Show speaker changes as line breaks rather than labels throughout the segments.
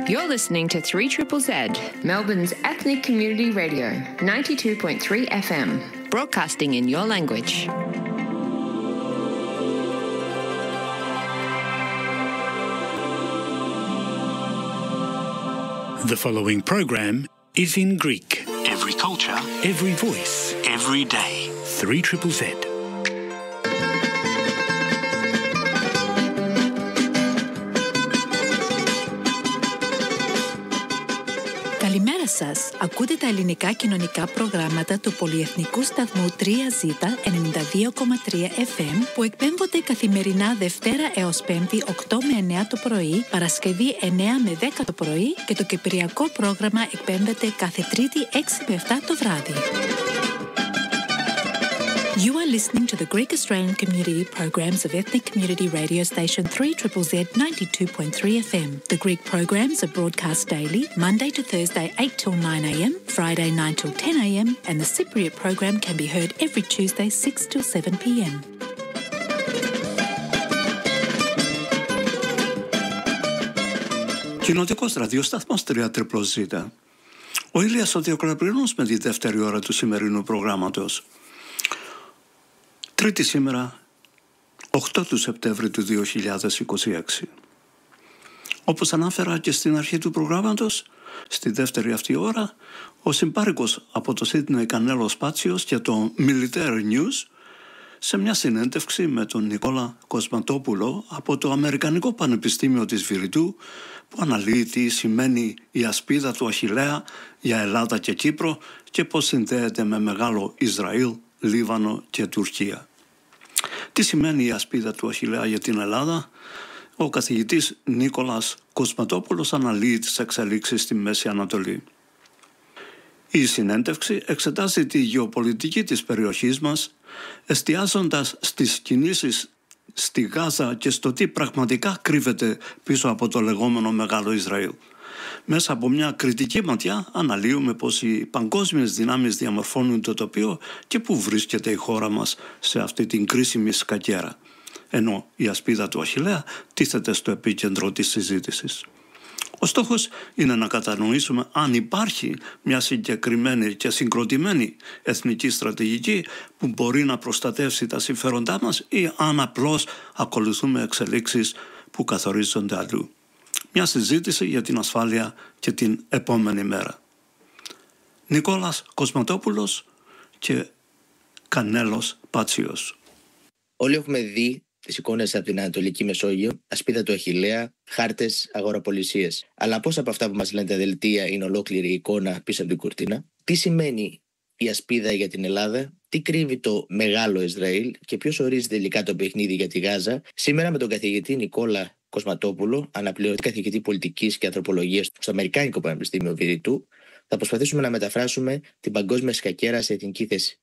You're listening to 3ZZZ, Melbourne's ethnic community radio, 92.3 FM, broadcasting in your language.
The following program is in Greek.
Every culture,
Every voice,
every day.
3ZZZ.
Καλημέρα σας. Ακούτε τα ελληνικά κοινωνικά προγράμματα του πολυεθνικού σταθμού 3Z 92,3 FM που εκπέμπονται καθημερινά Δευτέρα έως Πέμπτη 8 με 9 το πρωί, Παρασκευή 9 με 10 το πρωί και το κυπριακό πρόγραμμα εκπέμπεται κάθε Τρίτη 6 με 7 το βράδυ. You are listening to the Greek Australian community programs of ethnic community radio station 3ZZZ 92.3 FM. The Greek programs are broadcast daily, Monday to Thursday 8 till 9 a.m, Friday 9 till 10 a.m, and the Cypriot program can be heard every Tuesday 6 till 7 p.m.
Κοινοτικός ραδιοσταθμός 3ZZZ. Ο Ηλίας ο Διοκλαπρινός με τη δεύτερη ώρα του σημερινού προγράμματος. Τρίτη σήμερα, 8 του Σεπτέμβρη του 2026. Όπως ανάφερα και στην αρχή του προγράμματος, στη δεύτερη αυτή ώρα, ο συμπάρικος από το Σίδνεϊ Κανέλος Πάτσιος και το Military News, σε μια συνέντευξη με τον Νικόλα Κοσματόπουλο από το Αμερικανικό Πανεπιστήμιο της Βηρητού, που αναλύει τι σημαίνει η ασπίδα του Αχιλλέα για Ελλάδα και Κύπρο και πώς συνδέεται με μεγάλο Ισραήλ, Λίβανο και Τουρκία. Τι σημαίνει η ασπίδα του Αχιλλέα για την Ελλάδα? Ο καθηγητής Νίκολας Κοσματόπουλος αναλύει τις εξελίξεις στη Μέση Ανατολή. Η συνέντευξη εξετάζει τη γεωπολιτική της περιοχής μας, εστιάζοντας στις κινήσεις στη Γάζα και στο τι πραγματικά κρύβεται πίσω από το λεγόμενο Μεγάλο Ισραήλ. Μέσα από μια κριτική ματιά αναλύουμε πως οι παγκόσμιες δυνάμεις διαμορφώνουν το τοπίο και πού βρίσκεται η χώρα μας σε αυτή την κρίσιμη σκακέρα. Ενώ η ασπίδα του Αχιλλέα τίθεται στο επίκεντρο της συζήτησης. Ο στόχος είναι να κατανοήσουμε αν υπάρχει μια συγκεκριμένη και συγκροτημένη εθνική στρατηγική που μπορεί να προστατεύσει τα συμφέροντά μας ή αν απλώς ακολουθούμε εξελίξεις που καθορίζονται αλλού. Μια συζήτηση για την ασφάλεια και την επόμενη μέρα. Νικόλας Κοσματόπουλος και Κανέλος Πάτσιος.
Όλοι έχουμε δει τις εικόνες από την Ανατολική Μεσόγειο, ασπίδα του Αχιλλέα, χάρτες, αγοραπολισίες. Αλλά πώς από αυτά που μας λένε τα δελτία είναι ολόκληρη η εικόνα πίσω από την κουρτίνα? Τι σημαίνει η ασπίδα για την Ελλάδα? Τι κρύβει το Μεγάλο Ισραήλ και ποιος ορίζει τελικά το παιχνίδι για τη Γάζα? Σήμερα με τον καθηγητή Νικόλα Κοσματόπουλο, αναπληρωτή καθηγητή πολιτικής και ανθρωπολογίας στο Αμερικάνικο Πανεπιστήμιο Βηρητού, θα προσπαθήσουμε να μεταφράσουμε την παγκόσμια σκακέρα σε εθνική θέση.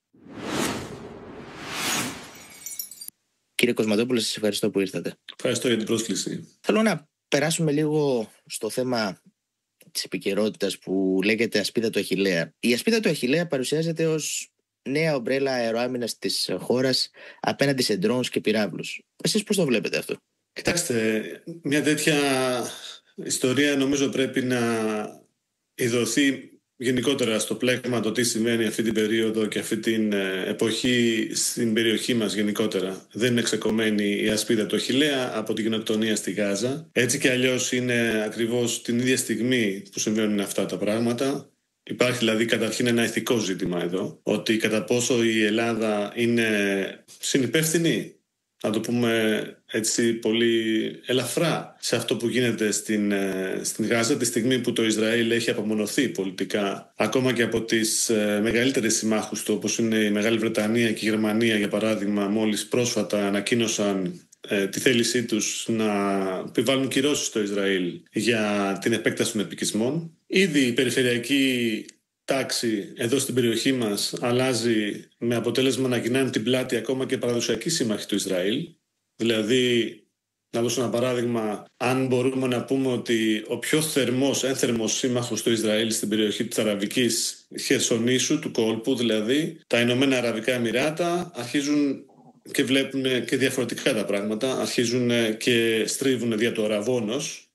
Κύριε Κοσματόπουλο, σας ευχαριστώ που ήρθατε.
Ευχαριστώ για την πρόσκληση.
Θέλω να περάσουμε λίγο στο θέμα της επικαιρότητας που λέγεται ασπίδα του Αχιλλέα. Η ασπίδα του Αχιλλέα παρουσιάζεται ως νέα ομπρέλα αεροάμυνας της χώρας απέναντι σε ντρόουνς και πυράβλους. Εσείς πώς το βλέπετε αυτό?
Κοιτάξτε, μια τέτοια ιστορία νομίζω πρέπει να ειδωθεί γενικότερα στο πλέγμα το τι σημαίνει αυτή την περίοδο και αυτή την εποχή στην περιοχή μας γενικότερα. Δεν είναι ξεκομμένη η ασπίδα του Αχιλλέα από την γενοκτονία στη Γάζα. Έτσι και αλλιώς είναι ακριβώς την ίδια στιγμή που συμβαίνουν αυτά τα πράγματα. Υπάρχει δηλαδή καταρχήν ένα ηθικό ζήτημα εδώ, ότι κατά πόσο η Ελλάδα είναι συνυπεύθυνη, να το πούμε έτσι πολύ ελαφρά, σε αυτό που γίνεται στην Γάζα, τη στιγμή που το Ισραήλ έχει απομονωθεί πολιτικά ακόμα και από τις μεγαλύτερες συμμάχους του, όπως είναι η Μεγάλη Βρετανία και η Γερμανία, για παράδειγμα, μόλις πρόσφατα ανακοίνωσαν τη θέλησή τους να επιβάλλουν κυρώσεις στο Ισραήλ για την επέκταση των επικισμών. Ήδη η περιφερειακή τάξη εδώ στην περιοχή μας αλλάζει, με αποτέλεσμα να γυρνάνε την πλάτη ακόμα και παραδοσιακοί σύμμαχοι του Ισραήλ. Δηλαδή, να δώσω ένα παράδειγμα, αν μπορούμε να πούμε ότι ο πιο ένθερμος σύμμαχος του Ισραήλ στην περιοχή της Αραβικής Χερσονήσου, του κόλπου δηλαδή, τα Ηνωμένα Αραβικά Εμιράτα, αρχίζουν και βλέπουν και διαφορετικά τα πράγματα, αρχίζουν και στρίβουν δια του αραβώνος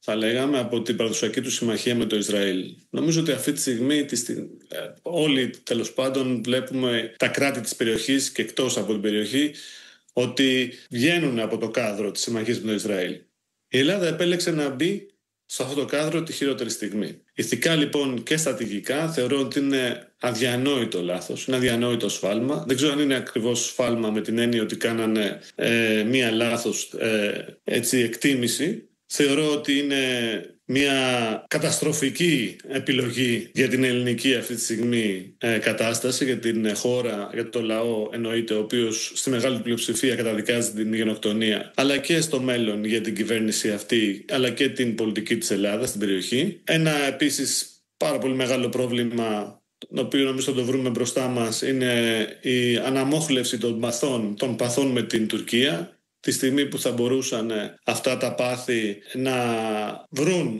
θα λέγαμε, από την παραδοσιακή του συμμαχία με το Ισραήλ. Νομίζω ότι αυτή τη στιγμή όλοι τέλος πάντων βλέπουμε τα κράτη της περιοχής και εκτός από την περιοχή ότι βγαίνουν από το κάδρο της συμμαχίας με το Ισραήλ. Η Ελλάδα επέλεξε να μπει σε αυτό το κάδρο τη χειρότερη στιγμή. Ηθικά λοιπόν και στρατηγικά θεωρώ ότι είναι αδιανόητο λάθος, είναι αδιανόητο σφάλμα. Δεν ξέρω αν είναι ακριβώς σφάλμα με την έννοια ότι κάνανε μία λάθος εκτίμηση. Θεωρώ ότι είναι μια καταστροφική επιλογή για την ελληνική αυτή τη στιγμή κατάσταση, για την χώρα, για το λαό εννοείται, ο οποίος στη μεγάλη πλειοψηφία καταδικάζει την γενοκτονία, αλλά και στο μέλλον για την κυβέρνηση αυτή, αλλά και την πολιτική της Ελλάδας στην περιοχή. Ένα επίσης πάρα πολύ μεγάλο πρόβλημα, το οποίο νομίζω θα το βρούμε μπροστά μας, είναι η αναμόχλευση των παθών με την Τουρκία. Τη στιγμή που θα μπορούσαν αυτά τα πάθη να βρουν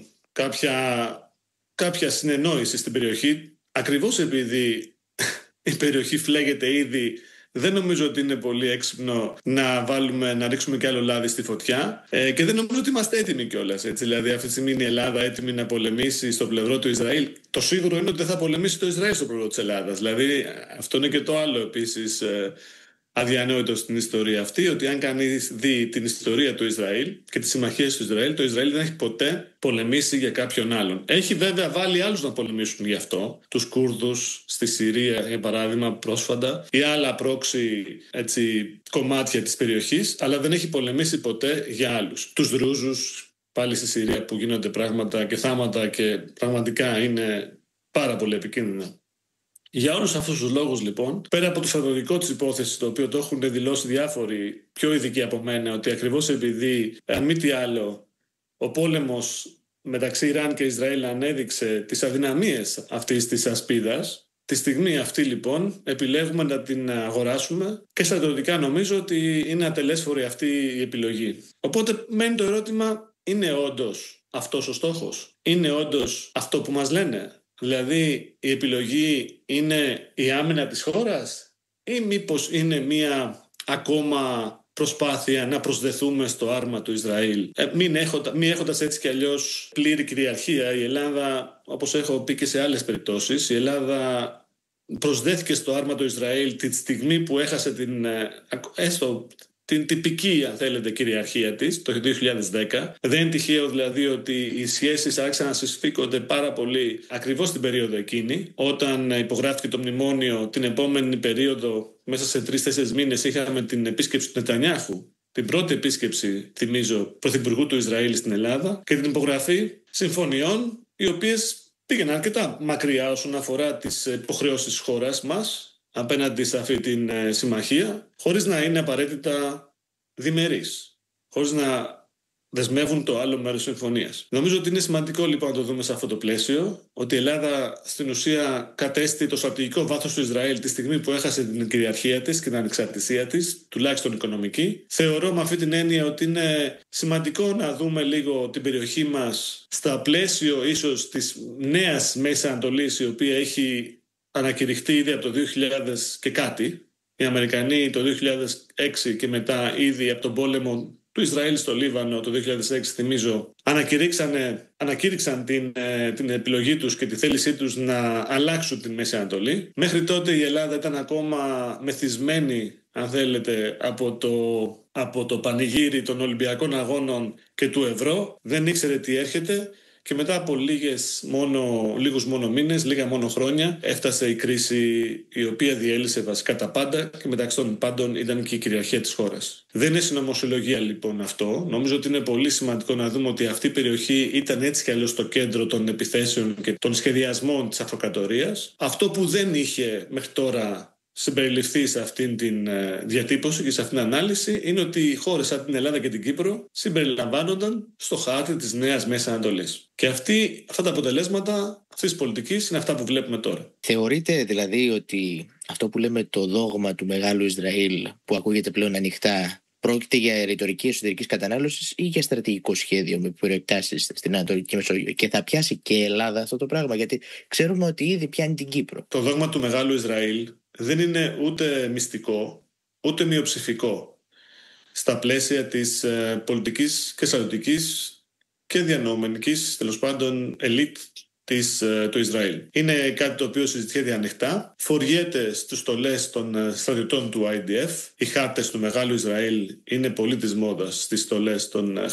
κάποια συνεννόηση στην περιοχή, ακριβώς επειδή η περιοχή φλέγεται ήδη, δεν νομίζω ότι είναι πολύ έξυπνο να ρίξουμε κι άλλο λάδι στη φωτιά και δεν νομίζω ότι είμαστε έτοιμοι κιόλας. Δηλαδή αυτή τη στιγμή είναι η Ελλάδα έτοιμη να πολεμήσει στο πλευρό του Ισραήλ. Το σίγουρο είναι ότι δεν θα πολεμήσει το Ισραήλ στο πλευρό της Ελλάδας. Δηλαδή αυτό είναι και το άλλο επίσης αδιανόητο στην ιστορία αυτή, ότι αν κανείς δει την ιστορία του Ισραήλ και τις συμμαχίες του Ισραήλ, το Ισραήλ δεν έχει ποτέ πολεμήσει για κάποιον άλλον. Έχει βέβαια βάλει άλλους να πολεμήσουν γι' αυτό, τους Κούρδους στη Συρία για παράδειγμα πρόσφατα ή άλλα πρόξι κομμάτια της περιοχής, αλλά δεν έχει πολεμήσει ποτέ για άλλους. Τους Δρούζους πάλι στη Συρία που γίνονται πράγματα και θάματα και πραγματικά είναι πάρα πολύ επικίνδυνα. Για όλους αυτούς τους λόγους λοιπόν, πέρα από το στρατιωτικό της υπόθεσης, το οποίο το έχουν δηλώσει διάφοροι πιο ειδικοί από μένα, ότι ακριβώς επειδή, αν μη τι άλλο, ο πόλεμος μεταξύ Ιράν και Ισραήλ ανέδειξε τις αδυναμίες αυτής της ασπίδας, τη στιγμή αυτή λοιπόν επιλέγουμε να την αγοράσουμε και στρατιωτικά νομίζω ότι είναι ατελέσφορη αυτή η επιλογή. Οπότε μένει το ερώτημα, είναι όντως αυτός ο στόχος? Είναι όντως αυτό που μας λένε? Δηλαδή η επιλογή είναι η άμυνα της χώρας ή μήπως είναι μια ακόμα προσπάθεια να προσδεθούμε στο άρμα του Ισραήλ? Μη έχοντας έτσι κι αλλιώς πλήρη κυριαρχία, η Ελλάδα, όπως έχω πει και σε άλλες περιπτώσεις, η Ελλάδα προσδέθηκε στο άρμα του Ισραήλ τη στιγμή που έχασε την τυπική, αν θέλετε, κυριαρχία της το 2010. Δεν είναι τυχαίο δηλαδή ότι οι σχέσεις άρχισαν να συσφίκονται πάρα πολύ ακριβώς την περίοδο εκείνη. Όταν υπογράφηκε το μνημόνιο, την επόμενη περίοδο, μέσα σε 3-4 μήνες, είχαμε την επίσκεψη του Νετανιάχου. Την πρώτη επίσκεψη, θυμίζω, πρωθυπουργού του Ισραήλ στην Ελλάδα και την υπογραφή συμφωνιών, οι οποίες πήγαιναν αρκετά μακριά όσον αφορά τις υποχρεώσεις της χώρας μας απέναντι σε αυτή την συμμαχία, χωρίς να είναι απαραίτητα διμερείς, χωρίς να δεσμεύουν το άλλο μέρος της συμφωνίας. Νομίζω ότι είναι σημαντικό λοιπόν να το δούμε σε αυτό το πλαίσιο, ότι η Ελλάδα στην ουσία κατέστη το στρατηγικό βάθος του Ισραήλ τη στιγμή που έχασε την κυριαρχία της και την ανεξαρτησία της, τουλάχιστον οικονομική. Θεωρώ με αυτή την έννοια ότι είναι σημαντικό να δούμε λίγο την περιοχή μας στα πλαίσιο ίσως της νέας Μέσης Ανατολής, η οποία έχει ανακηρυχτεί ήδη από το 2000 και κάτι. Οι Αμερικανοί το 2006 και μετά ήδη από τον πόλεμο του Ισραήλ στο Λίβανο το 2006, θυμίζω, ανακήρυξαν την επιλογή τους και τη θέλησή τους να αλλάξουν την Μέση Ανατολή. Μέχρι τότε η Ελλάδα ήταν ακόμα μεθυσμένη, αν θέλετε, από το πανηγύρι των Ολυμπιακών Αγώνων και του ευρώ. Δεν ήξερε τι έρχεται. Και μετά από λίγους μόνο μήνες, λίγα μόνο χρόνια, έφτασε η κρίση η οποία διέλυσε βασικά τα πάντα και μεταξύ των πάντων ήταν και η κυριαρχία της χώρας. Δεν είναι συνωμοσιολογία λοιπόν αυτό. Νομίζω ότι είναι πολύ σημαντικό να δούμε ότι αυτή η περιοχή ήταν έτσι κι αλλιώς στο κέντρο των επιθέσεων και των σχεδιασμών της αυτοκρατορίας. Αυτό που δεν είχε μέχρι τώρα συμπεριληφθεί σε αυτήν την διατύπωση και σε αυτήν την ανάλυση είναι ότι οι χώρες σαν την Ελλάδα και την Κύπρο συμπεριλαμβάνονταν στο χάρτη της νέας Μέσης Ανατολής. Και αυτά τα αποτελέσματα αυτής της πολιτικής είναι αυτά που βλέπουμε τώρα.
Θεωρείτε δηλαδή ότι αυτό που λέμε το δόγμα του μεγάλου Ισραήλ, που ακούγεται πλέον ανοιχτά, πρόκειται για ρητορική εσωτερικής κατανάλωσης ή για στρατηγικό σχέδιο με προεκτάσεις στην Ανατολική Μεσόγειο? Και θα πιάσει και η Ελλάδα αυτό το πράγμα? Γιατί ξέρουμε ότι ήδη πιάνει την Κύπρο.
Το δόγμα του μεγάλου Ισραήλ δεν είναι ούτε μυστικό, ούτε μειοψηφικό στα πλαίσια της πολιτικής και στρατιωτικής και διανοούμενικης, τέλος πάντων ελίτ του Ισραήλ. Είναι κάτι το οποίο συζητιέται ανοιχτά. Φοριέται στους στολές των στρατιωτών του IDF. Οι χάρτες του Μεγάλου Ισραήλ είναι πολύ της μόδας στις στολές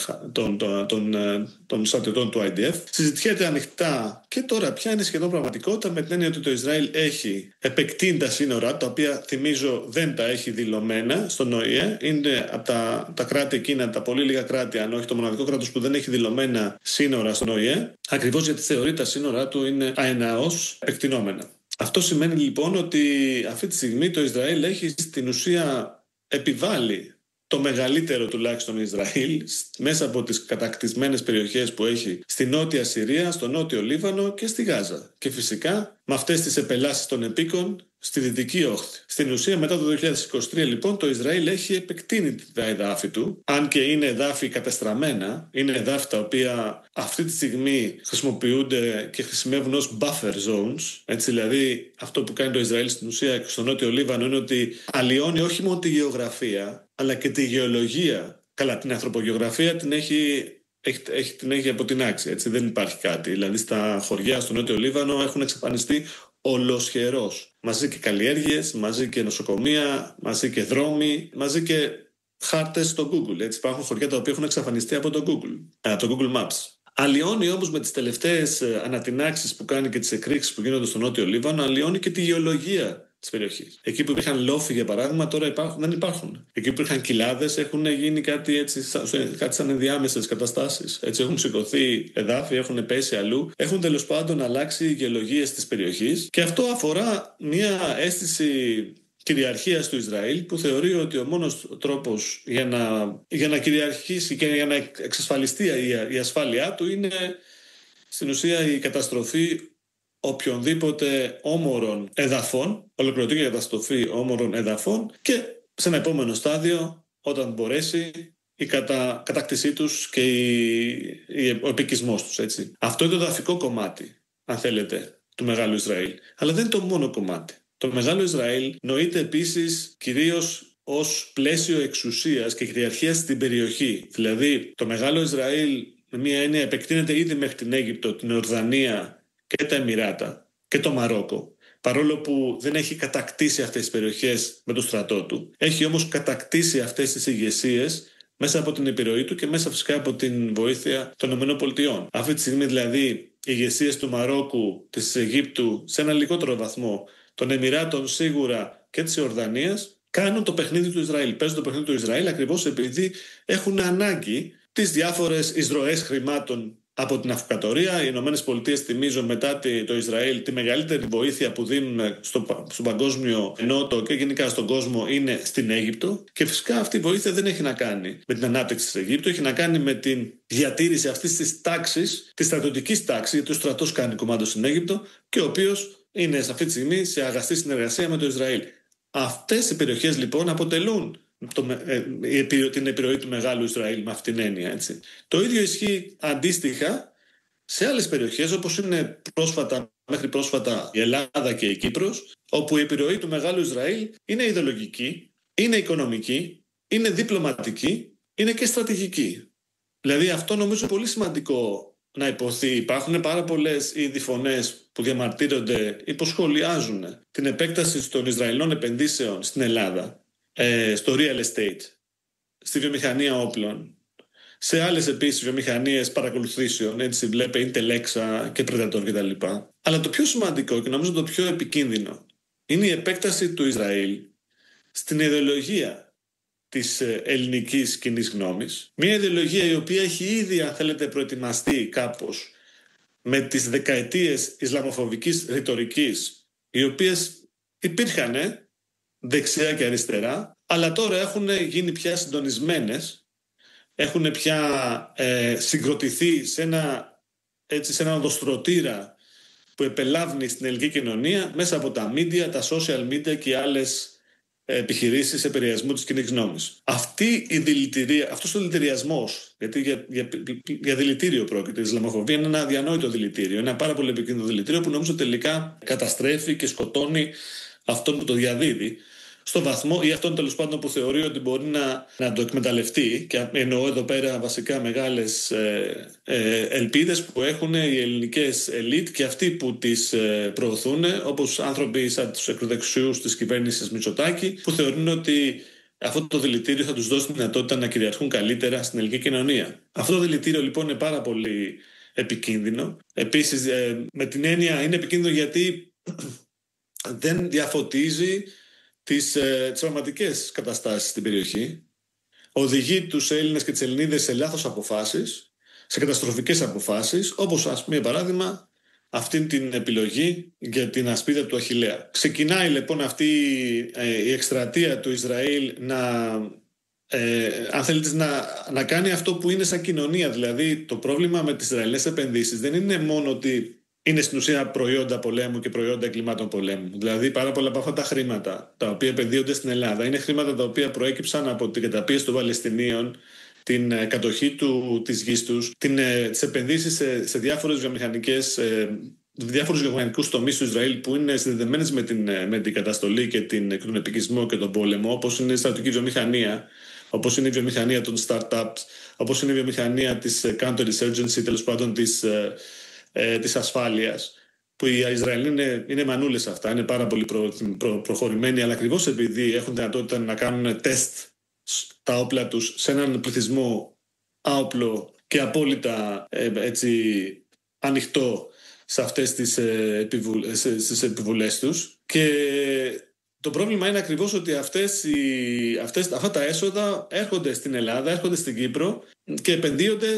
των στρατιωτών του IDF. Συζητιέται ανοιχτά και τώρα πια είναι σχεδόν πραγματικότητα, με την έννοια ότι το Ισραήλ έχει επεκτείνει τα σύνορα, τα οποία θυμίζω δεν τα έχει δηλωμένα στον ΟΗΕ. Είναι από τα κράτη εκείνα, τα πολύ λίγα κράτη, αν όχι το μοναδικό κράτος που δεν έχει δηλωμένα σύνορα στον ΟΗΕ, ακριβώς γιατί θεωρεί τα σύνορά του είναι αεναώς επεκτηνόμενα. Αυτό σημαίνει λοιπόν ότι αυτή τη στιγμή το Ισραήλ έχει στην ουσία επιβάλει το μεγαλύτερο τουλάχιστον Ισραήλ μέσα από τις κατακτισμένες περιοχές που έχει στη Νότια Συρία, στο Νότιο Λίβανο και στη Γάζα. Και φυσικά με αυτές τις επελάσεις των επίκων στη Δυτική Όχθη. Στην ουσία μετά το 2023 λοιπόν το Ισραήλ έχει επεκτείνει τα εδάφη του, αν και είναι εδάφη κατεστραμμένα, είναι εδάφη τα οποία αυτή τη στιγμή χρησιμοποιούνται και χρησιμεύουν ως buffer zones. Έτσι, δηλαδή αυτό που κάνει το Ισραήλ στην ουσία στο Νότιο Λίβανο είναι ότι αλλοιώνει όχι μόνο τη γεωγραφία αλλά και τη γεωλογία. Καλά, την ανθρωπογεωγραφία την έχει αποτινάξει, έτσι, δεν υπάρχει κάτι. Δηλαδή στα χωριά στο Νότιο Λίβανο έχουν εξαφανιστεί ολοσχερός. Μαζί και καλλιέργειες, μαζί και νοσοκομεία, μαζί και δρόμοι, μαζί και χάρτες στο Google. Έτσι, υπάρχουν χωριά τα οποία έχουν εξαφανιστεί από το Google Maps. Αλλοιώνει όμως με τις τελευταίες ανατινάξεις που κάνει και τις εκρήξεις που γίνονται στο Νότιο Λίβανο, αλλοιώνει και τη γεωλογία της περιοχής. Εκεί που υπήρχαν λόφοι για παράδειγμα, τώρα δεν υπάρχουν. Εκεί που υπήρχαν κοιλάδες έχουν γίνει κάτι σαν ενδιάμεσες καταστάσεις. Έτσι, έχουν σηκωθεί εδάφη, έχουν πέσει αλλού, έχουν τέλος πάντων αλλάξει οι γεωλογίες της περιοχής και αυτό αφορά μια αίσθηση κυριαρχίας του Ισραήλ που θεωρεί ότι ο μόνος τρόπος για να κυριαρχήσει και για να εξασφαλιστεί η ασφάλειά του είναι στην ουσία η καταστροφή οποιονδήποτε όμορων εδαφών, ολοκληρωτική καταστροφή όμορων εδαφών και σε ένα επόμενο στάδιο όταν μπορέσει η κατάκτησή τους και ο επικισμός τους. Έτσι. Αυτό είναι το εδαφικό κομμάτι, αν θέλετε, του Μεγάλου Ισραήλ. Αλλά δεν είναι το μόνο κομμάτι. Το Μεγάλο Ισραήλ νοείται επίσης κυρίως ως πλαίσιο εξουσίας και κυριαρχίας στην περιοχή. Δηλαδή το Μεγάλο Ισραήλ με μία έννοια επεκτείνεται ήδη μέχρι την Αίγυπτο, την Ορδανία και τα Εμιράτα και το Μαρόκο, παρόλο που δεν έχει κατακτήσει αυτές τις περιοχές με το στρατό του. Έχει όμως κατακτήσει αυτές τις ηγεσίες μέσα από την επιρροή του και μέσα φυσικά από την βοήθεια των ΗΠΑ. Αυτή τη στιγμή δηλαδή οι ηγεσίες του Μαρόκου, της Αιγύπτου, σε ένα λιγότερο βαθμό, των Εμιράτων σίγουρα και της Ιορδανίας, κάνουν το παιχνίδι του Ισραήλ. Παίζουν το παιχνίδι του Ισραήλ ακριβώς επειδή έχουν ανάγκη τις διάφορες εισρωές χρημάτων από την αυτοκρατορία. Οι ΗΠΑ, θυμίζω, μετά το Ισραήλ, τη μεγαλύτερη βοήθεια που δίνουν στον παγκόσμιο νότο και γενικά στον κόσμο είναι στην Αίγυπτο. Και φυσικά αυτή η βοήθεια δεν έχει να κάνει με την ανάπτυξη της Αιγύπτου, έχει να κάνει με την διατήρηση αυτής της τάξης, της στρατιωτικής τάξης, γιατί ο στρατός κάνει κομμάτι στην Αίγυπτο και ο οποίος είναι αυτή τη στιγμή σε αγαστή συνεργασία με το Ισραήλ. Αυτές οι περιοχές λοιπόν αποτελούν την επιρροή του Μεγάλου Ισραήλ με αυτήν την έννοια. Έτσι. Το ίδιο ισχύει αντίστοιχα σε άλλες περιοχές όπως είναι μέχρι πρόσφατα η Ελλάδα και η Κύπρος, όπου η επιρροή του Μεγάλου Ισραήλ είναι ιδεολογική, είναι οικονομική, είναι διπλωματική, είναι και στρατηγική. Δηλαδή αυτό νομίζω πολύ σημαντικό να υποθεί. Υπάρχουν πάρα πολλές ήδη φωνές που διαμαρτύρονται, υποσχολιάζουν την επέκταση των Ισραηλινών επενδύσεων στην Ελλάδα, στο real estate, στη βιομηχανία όπλων, σε άλλες επίσης βιομηχανίες παρακολουθήσεων, έτσι βλέπε Intelexa και Predator κτλ. Αλλά το πιο σημαντικό και νομίζω το πιο επικίνδυνο είναι η επέκταση του Ισραήλ στην ιδεολογία της ελληνικής κοινής γνώμης. Μια ιδεολογία η οποία έχει ήδη, αν θέλετε, προετοιμαστεί κάπως με τις δεκαετίες ισλαμοφοβικής ρητορικής, οι οποίες υπήρχαν δεξιά και αριστερά, αλλά τώρα έχουν γίνει πια συντονισμένες, έχουν πια συγκροτηθεί σε ένα οδοστρωτήρα που επελάβνει στην ελληνική κοινωνία μέσα από τα media, τα social media και άλλες επιχειρήσεις επηρεασμού της κοινής γνώμης. Αυτός ο δηλητηριασμός, γιατί για δηλητήριο πρόκειται, η Ισλαμοφοβία είναι ένα αδιανόητο δηλητήριο, ένα πάρα πολύ επικίνδυνο δηλητήριο που νομίζω τελικά καταστρέφει και σκοτώνει αυτόν που το διαδίδει. στο βαθμό, ή αυτόν τέλος πάντων που θεωρεί ότι μπορεί να το εκμεταλλευτεί, και εννοώ εδώ πέρα βασικά μεγάλες ελπίδες που έχουν οι ελληνικές ελίτ και αυτοί που τις προωθούν, όπως άνθρωποι σαν τους ακροδεξιούς της κυβέρνησης Μητσοτάκη, που θεωρούν ότι αυτό το δηλητήριο θα τους δώσει τη δυνατότητα να κυριαρχούν καλύτερα στην ελληνική κοινωνία. Αυτό το δηλητήριο λοιπόν είναι πάρα πολύ επικίνδυνο. Επίσης, με την έννοια είναι επικίνδυνο γιατί δεν διαφωτίζει τις πραγματικές καταστάσεις στην περιοχή. Οδηγεί τους Έλληνες και τις Ελληνίδες σε λάθος αποφάσεις, σε καταστροφικές αποφάσεις, όπως ας πούμε παράδειγμα αυτήν την επιλογή για την ασπίδα του Αχιλλέα. Ξεκινάει λοιπόν αυτή η εκστρατεία του Ισραήλ αν θέλετε να κάνει αυτό που είναι σαν κοινωνία. Δηλαδή το πρόβλημα με τις Ισραηλινές επενδύσεις δεν είναι μόνο ότι είναι στην ουσία προϊόντα πολέμου και προϊόντα εγκλημάτων πολέμου. Δηλαδή πάρα πολλά από αυτά τα χρήματα τα οποία επενδύονται στην Ελλάδα είναι χρήματα τα οποία προέκυψαν από την καταπίεση των Παλαιστινίων, την κατοχή της γης τους, τις επενδύσεις σε διάφορους βιομηχανικούς τομείς του Ισραήλ που είναι συνδεδεμένες με την καταστολή και τον επικισμό και τον πόλεμο, όπως είναι η στρατιωτική βιομηχανία, όπως είναι η βιομηχανία των startups, όπως είναι η βιομηχανία της counter-insurgency, τέλος πάντων της ασφάλειας, που οι Ισραηλοί είναι μανούλες αυτά, είναι πάρα πολύ προχωρημένοι, αλλά ακριβώς επειδή έχουν δυνατότητα να κάνουν τεστ τα όπλα τους σε έναν πληθυσμό άοπλο και απόλυτα ανοιχτό σε αυτές τις επιβουλές τους. Και το πρόβλημα είναι ακριβώς ότι αυτά τα έσοδα έρχονται στην Ελλάδα, έρχονται στην Κύπρο και επενδύονται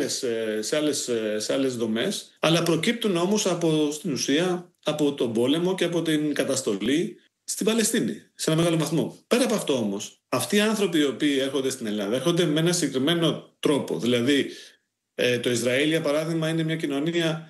σε άλλες δομές, αλλά προκύπτουν όμως στην ουσία από τον πόλεμο και από την καταστολή στην Παλαιστίνη, σε ένα μεγάλο βαθμό. Πέρα από αυτό όμως, αυτοί οι άνθρωποι οι οποίοι έρχονται στην Ελλάδα έρχονται με ένα συγκεκριμένο τρόπο. Δηλαδή, το Ισραήλ, για παράδειγμα, είναι μια κοινωνία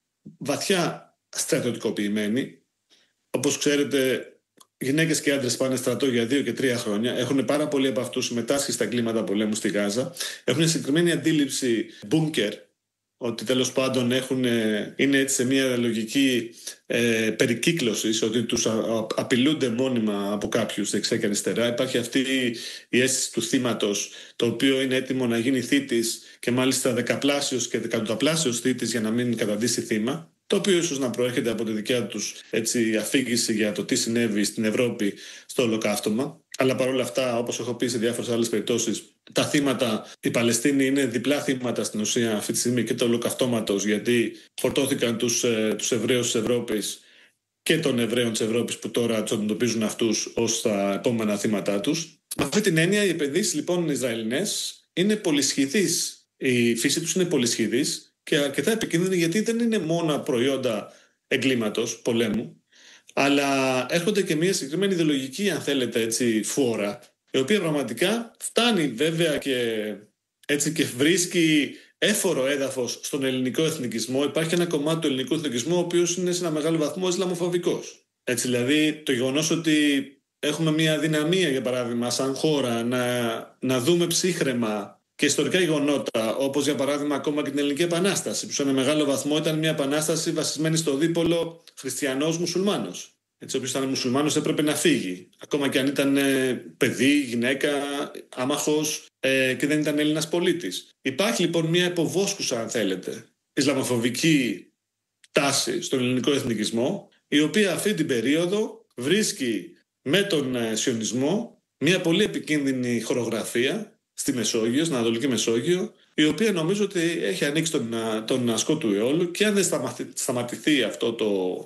βαθιά στρατιωτικοποιημένη. Όπως ξέρετε, γυναίκες και άντρες πάνε στρατό για 2 και 3 χρόνια. Έχουν πάρα πολλοί από αυτούς συμμετάσχει στα κλίματα πολέμου στη Γάζα. Έχουν συγκεκριμένη αντίληψη μπούνκερ, ότι τέλος πάντων είναι έτσι σε μια λογική περικύκλωσης, ότι τους απειλούνται μόνιμα από κάποιους δεξιά και αριστερά. Υπάρχει αυτή η αίσθηση του θύματος, το οποίο είναι έτοιμο να γίνει θήτης και μάλιστα δεκαπλάσιος και δεκατοταπλάσιος θήτης για να μην καταντήσει θύμα. Το οποίο ίσως να προέρχεται από τη δικιά τους αφήγηση για το τι συνέβη στην Ευρώπη στο Ολοκαύτωμα. Αλλά παρόλα αυτά, όπως έχω πει σε διάφορες άλλες περιπτώσεις, τα θύματα, οι Παλαιστίνοι είναι διπλά θύματα στην ουσία αυτή τη στιγμή και του Ολοκαυτώματος, γιατί φορτώθηκαν τους Εβραίους της Ευρώπης και των Εβραίων της Ευρώπης που τώρα τους αντιμετωπίζουν αυτούς ως τα επόμενα θύματά τους. Με αυτή την έννοια, οι επενδύσεις λοιπόν Ισραηλινές είναι πολυσχηδείς. Η φύση τους είναι πολυσχηδής και αρκετά επικίνδυνη, γιατί δεν είναι μόνο προϊόντα εγκλήματος, πολέμου, αλλά έρχονται και μια συγκεκριμένη ιδεολογική, αν θέλετε, φόρα, η οποία πραγματικά φτάνει βέβαια και βρίσκει έφορο έδαφος στον ελληνικό εθνικισμό. Υπάρχει ένα κομμάτι του ελληνικού εθνικισμού, ο οποίος είναι σε ένα μεγάλο βαθμό ισλαμοφοβικός. Δηλαδή, το γεγονός ότι έχουμε μια δυναμία, για παράδειγμα, σαν χώρα, να δούμε ψύχραιμα και ιστορικά γεγονότα, όπως για παράδειγμα ακόμα και την Ελληνική Επανάσταση, που σε ένα μεγάλο βαθμό ήταν μια επανάσταση βασισμένη στο δίπολο χριστιανός-μουσουλμάνος. Όποιος ήταν μουσουλμάνος έπρεπε να φύγει, ακόμα και αν ήταν παιδί, γυναίκα, άμαχος και δεν ήταν Έλληνας πολίτης. Υπάρχει λοιπόν μια υποβόσκουσα, αν θέλετε, ισλαμοφοβική τάση στον ελληνικό εθνικισμό, η οποία αυτή την περίοδο βρίσκει με τον σιωνισμό μια πολύ επικίνδυνη χορογραφία στη Μεσόγειο, στην Ανατολική Μεσόγειο, η οποία νομίζω ότι έχει ανοίξει τον ασκό του αιώλου, και αν δεν σταματηθεί αυτό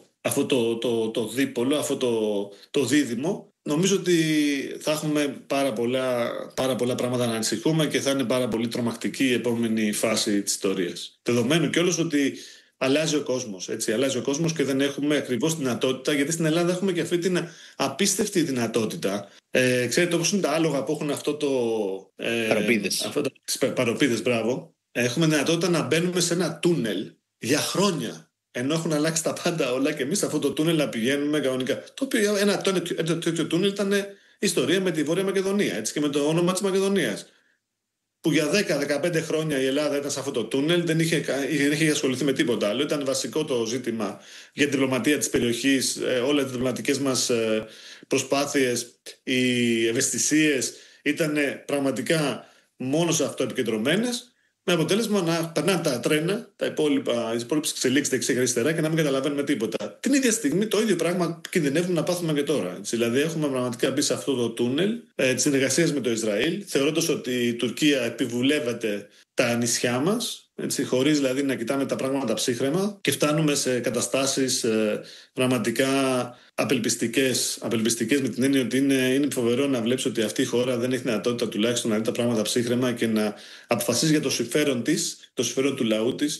το δίπολο, αυτό το δίδυμο, νομίζω ότι θα έχουμε πάρα πολλά πράγματα να ανησυχούμε και θα είναι πάρα πολύ τρομακτική η επόμενη φάση της ιστορίας. Δεδομένου κιόλας ότι αλλάζει ο κόσμος, αλλάζει ο κόσμος και δεν έχουμε ακριβώς δυνατότητα, γιατί στην Ελλάδα έχουμε και αυτή την απίστευτη δυνατότητα. Ξέρετε, όπως είναι τα άλογα που έχουν αυτό το... παροπίδες, μπράβο. Έχουμε δυνατότητα να μπαίνουμε σε ένα τούνελ για χρόνια, ενώ έχουν αλλάξει τα πάντα όλα, και εμείς σε αυτό το τούνελ να πηγαίνουμε κανονικά. Το οποίο ένα τέτοιο τούνελ ήταν ιστορία με τη Βόρεια Μακεδονία, και με το όνομα της Μακεδονίας, που για 10-15 χρόνια η Ελλάδα ήταν σε αυτό το τούνελ, δεν είχε ασχοληθεί με τίποτα άλλο. Ήταν βασικό το ζήτημα για την διπλωματία της περιοχής, όλες τις διπλωματικές μας προσπάθειες, οι ευαισθησίες ήταν πραγματικά μόνο σε αυτό επικεντρωμένες, με αποτέλεσμα να περνάνε τα τρένα, τις υπόλοιπες εξελίξεις δεξιά και αριστερά και να μην καταλαβαίνουμε τίποτα. Την ίδια στιγμή το ίδιο πράγμα κινδυνεύουμε να πάθουμε και τώρα. Δηλαδή, έχουμε πραγματικά μπει σε αυτό το τούνελ της συνεργασίας με το Ισραήλ, θεωρώντας ότι η Τουρκία επιβουλεύεται τα νησιά μας. Χωρίς δηλαδή να κοιτάμε τα πράγματα ψύχραιμα, και φτάνουμε σε καταστάσεις πραγματικά απελπιστικές με την έννοια ότι είναι φοβερό να βλέπεις ότι αυτή η χώρα δεν έχει δυνατότητα τουλάχιστον να δει τα πράγματα ψύχραιμα και να αποφασίζει για το συμφέρον της, το συμφέρον του λαού της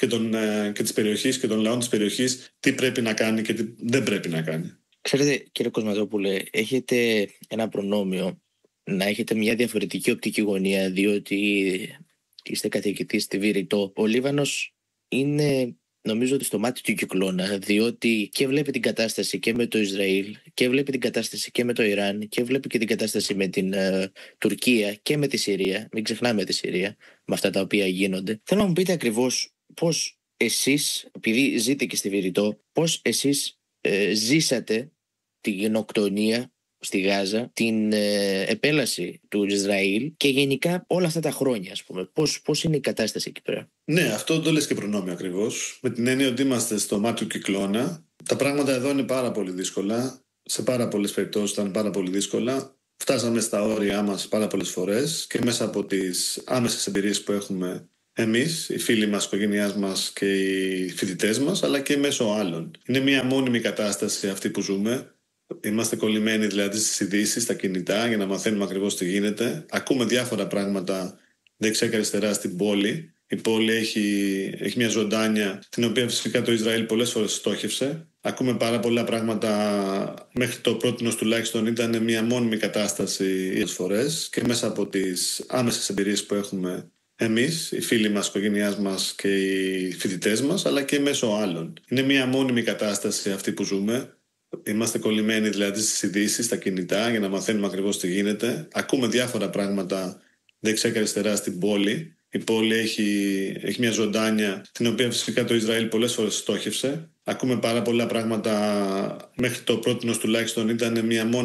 και της περιοχής και των λαών της περιοχής, τι πρέπει να κάνει και τι δεν πρέπει να κάνει.
Ξέρετε, κύριε Κοσματόπουλε, έχετε ένα προνόμιο να έχετε μια διαφορετική οπτική γωνία, διότι είστε καθηγητής στη Βηρητό. Ο Λίβανος είναι, νομίζω, ότι στο μάτι του κυκλώνα, διότι και βλέπει την κατάσταση και με το Ισραήλ και βλέπει την κατάσταση και με το Ιράν και βλέπει και την κατάσταση με την Τουρκία και με τη Συρία. Μην ξεχνάμε τη Συρία με αυτά τα οποία γίνονται. Θέλω να μου πείτε ακριβώς πώς εσείς, επειδή ζείτε και στη Βηρητό, πώς εσείς ζήσατε την γενοκτονία στη Γάζα, την επέλαση του Ισραήλ και γενικά όλα αυτά τα χρόνια, ας πούμε. Πώς είναι η κατάσταση εκεί πέρα?
Ναι, αυτό το λες και προνόμιο ακριβώς. Με την έννοια ότι είμαστε στο μάτι του κυκλώνα. Τα πράγματα εδώ είναι πάρα πολύ δύσκολα. Σε πάρα πολλές περιπτώσεις ήταν πάρα πολύ δύσκολα. Φτάσαμε στα όρια μας πάρα πολλές φορές και μέσα από τις άμεσες εμπειρίες που έχουμε εμείς, οι φίλοι μας, η οικογένειά μας και οι φοιτητές μας, αλλά και μέσω άλλων. Είναι μια μόνιμη κατάσταση αυτή που ζούμε. Είμαστε κολλημένοι δηλαδή στις ειδήσεις, στα κινητά, για να μαθαίνουμε ακριβώς τι γίνεται. Ακούμε διάφορα πράγματα δεξιά και αριστερά στην πόλη. Η πόλη έχει μια ζωντάνια, την οποία φυσικά το Ισραήλ πολλές φορές στόχευσε. Ακούμε πάρα πολλά πράγματα. Μέχρι το πρότινος τουλάχιστον ήταν μια μόνιμη κατάσταση πολλές φορές και μέσα από τις άμεσες εμπειρίες που έχουμε εμείς, οι φίλοι μας, η οικογένειά μας και οι φοιτητές μας, αλλά και μέσω άλλων. Είναι μια μόνιμη κατάσταση αυτή που ζούμε. Είμαστε κολλημένοι δηλαδή στις ειδήσεις, στα κινητά, για να μαθαίνουμε ακριβώς τι γίνεται. Ακούμε διάφορα πράγματα δεξιά και αριστερά στην πόλη. Η πόλη έχει μια ζωντάνια, την οποία φυσικά το Ισραήλ πολλές φορές στόχευσε. Ακούμε πάρα πολλά πράγματα. Μέχρι το πρότινος τουλάχιστον ήταν μια μόνη